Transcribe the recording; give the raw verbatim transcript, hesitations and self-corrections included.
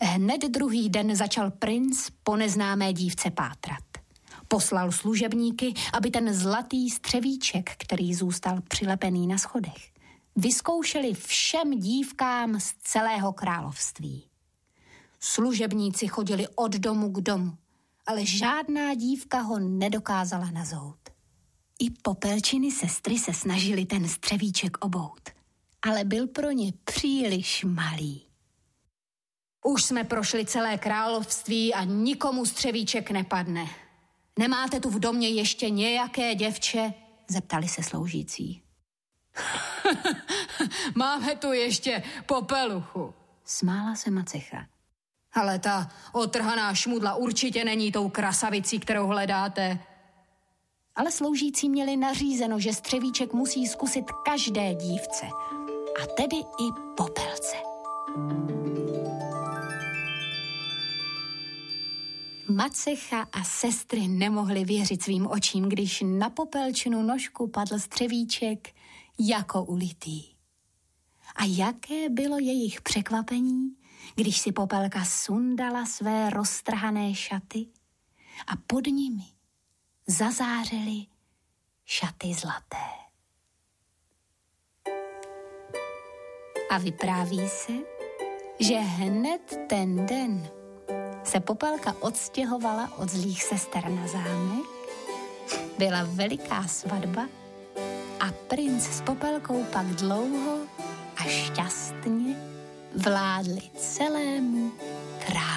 Hned druhý den začal princ po neznámé dívce pátrat. Poslal služebníky, aby ten zlatý střevíček, který zůstal přilepený na schodech, vyzkoušeli všem dívkám z celého království. Služebníci chodili od domu k domu, ale žádná dívka ho nedokázala nazout. I popelčiny sestry se snažili ten střevíček obout, ale byl pro ně příliš malý. Už jsme prošli celé království a nikomu střevíček nepadne. Nemáte tu v domě ještě nějaké děvče? Zeptali se sloužící. Máme tu ještě popeluchu, smála se macecha. Ale ta otrhaná šmudla určitě není tou krasavicí, kterou hledáte. Ale sloužící měli nařízeno, že střevíček musí zkusit každé dívce, a tedy i popelce. Macecha a sestry nemohly věřit svým očím, když na popelčinu nožku padl střevíček jako ulitý. A jaké bylo jejich překvapení, když si popelka sundala své roztrhané šaty a pod nimi zazářily šaty zlaté. A vypráví se, že hned ten den se popelka odstěhovala od zlých sester na zámek, byla veliká svatba a princ s popelkou pak dlouho a šťastně vládli celému království.